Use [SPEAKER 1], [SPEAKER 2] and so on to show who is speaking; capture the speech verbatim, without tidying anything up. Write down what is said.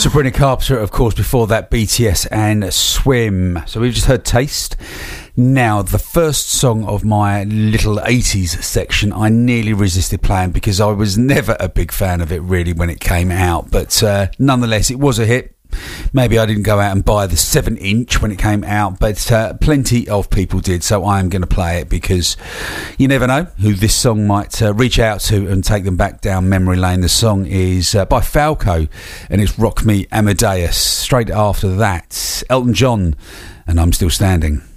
[SPEAKER 1] Sabrina Carpenter, of course, before that B T S and Swim. So we've just heard Taste. Now, the first song of my little eighties section, I nearly resisted playing because I was never a big fan of it really when it came out. But uh, nonetheless, it was a hit. Maybe I didn't go out and buy the seven inch when it came out, but uh, plenty of people did, so I am going to play it because you never know who this song might uh, reach out to and take them back down memory lane. The song is uh, by Falco and it's Rock Me Amadeus. Straight after that, Elton John and I'm Still Standing.